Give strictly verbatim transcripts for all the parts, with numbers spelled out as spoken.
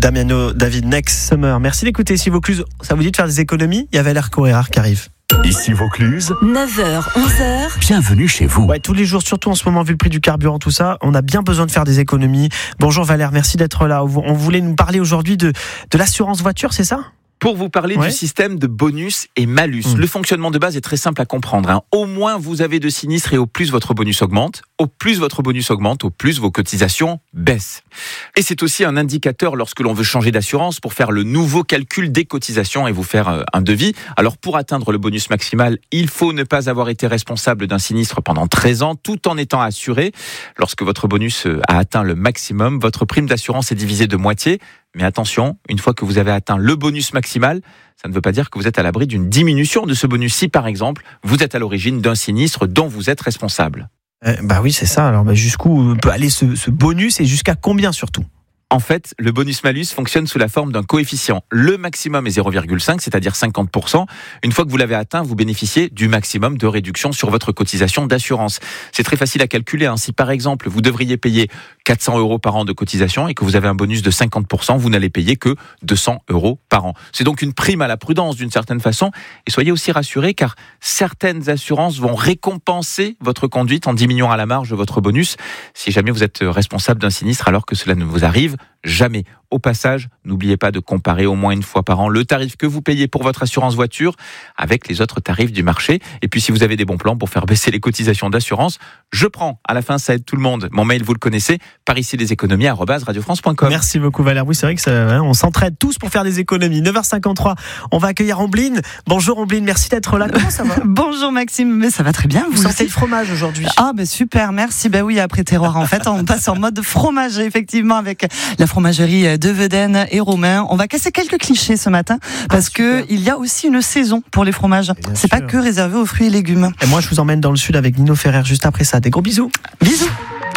Damiano David, Next Summer. Merci d'écouter ici Vaucluse. Ça vous dit de faire des économies? Il y avait l'air Coréard qui arrive. Ici Vaucluse, neuf heures, onze heures. Bienvenue chez vous. Ouais, tous les jours, surtout en ce moment, vu le prix du carburant, tout ça, on a bien besoin de faire des économies. Bonjour Valère, merci d'être là. On voulait nous parler aujourd'hui de, de l'assurance voiture, c'est ça ? Pour vous parler ouais. du système de bonus et malus. Mmh. Le fonctionnement de base est très simple à comprendre. Hein. Au moins vous avez de sinistres et au plus votre bonus augmente. Au plus votre bonus augmente, au plus vos cotisations baissent. Et c'est aussi un indicateur lorsque l'on veut changer d'assurance pour faire le nouveau calcul des cotisations et vous faire un devis. Alors pour atteindre le bonus maximal, il faut ne pas avoir été responsable d'un sinistre pendant treize ans tout en étant assuré. Lorsque votre bonus a atteint le maximum, votre prime d'assurance est divisée de moitié. Mais attention, une fois que vous avez atteint le bonus maximal, ça ne veut pas dire que vous êtes à l'abri d'une diminution de ce bonus si, par exemple, vous êtes à l'origine d'un sinistre dont vous êtes responsable. Euh, bah oui, c'est ça. Alors bah jusqu'où peut aller ce, ce bonus et jusqu'à combien surtout ? En fait, le bonus-malus fonctionne sous la forme d'un coefficient. Le maximum est zéro virgule cinq, c'est-à-dire cinquante pour cent. Une fois que vous l'avez atteint, vous bénéficiez du maximum de réduction sur votre cotisation d'assurance. C'est très facile à calculer. Hein. Si par exemple, vous devriez payer quatre cents euros par an de cotisation et que vous avez un bonus de cinquante pour cent, vous n'allez payer que deux cents euros par an. C'est donc une prime à la prudence d'une certaine façon. Et soyez aussi rassurés car certaines assurances vont récompenser votre conduite en diminuant à la marge votre bonus. Si jamais vous êtes responsable d'un sinistre alors que cela ne vous arrive jamais. Au passage, n'oubliez pas de comparer au moins une fois par an le tarif que vous payez pour votre assurance voiture avec les autres tarifs du marché. Et puis si vous avez des bons plans pour faire baisser les cotisations d'assurance, je prends. À la fin, ça aide tout le monde. Mon mail, vous le connaissez, par ici les économies arobase radio france point com. Merci beaucoup Valère. Oui, c'est vrai que ça, hein, on s'entraide tous pour faire des économies. neuf heures cinquante-trois, on va accueillir Ombline. Bonjour Ombline, merci d'être là. Comment ça va ? Bonjour Maxime, mais ça va très bien. Vous, vous sentez le fromage aujourd'hui ? Ah ben super, merci. Ben oui, après terroir en fait, on passe en mode fromager effectivement avec la fromagerie de Vedène et Romain. On va casser quelques clichés ce matin parce ah, que il y a aussi une saison pour les fromages. C'est sûr. Pas que réservé aux fruits et légumes. Et moi, je vous emmène dans le sud avec Nino Ferrer juste après ça. Des gros bisous. Bisous.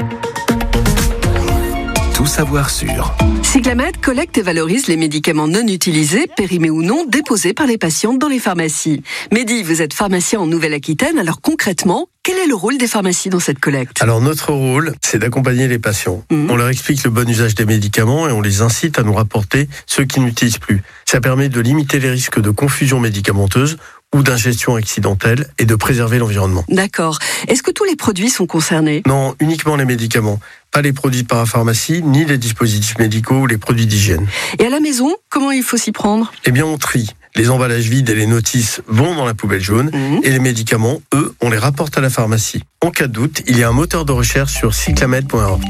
Tout savoir sur Cyclamed collecte et valorise les médicaments non utilisés, périmés ou non, déposés par les patients dans les pharmacies. Mehdi, vous êtes pharmacien en Nouvelle-Aquitaine, alors concrètement, quel est le rôle des pharmacies dans cette collecte ? Alors notre rôle, c'est d'accompagner les patients. Mmh. On leur explique le bon usage des médicaments et on les incite à nous rapporter ceux qu'ils n'utilisent plus. Ça permet de limiter les risques de confusion médicamenteuse ou d'ingestion accidentelle et de préserver l'environnement. D'accord. Est-ce que tous les produits sont concernés ? Non, uniquement les médicaments. Pas les produits de parapharmacie, ni les dispositifs médicaux ou les produits d'hygiène. Et à la maison, comment il faut s'y prendre ? Eh bien, on trie. Les emballages vides et les notices vont dans la poubelle jaune mmh. et les médicaments, eux, on les rapporte à la pharmacie. En cas de doute, il y a un moteur de recherche sur cyclamed point org.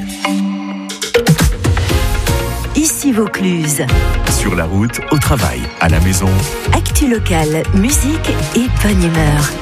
Ici Vaucluse. Sur la route, au travail, à la maison. Actu locale, musique et bonne humeur.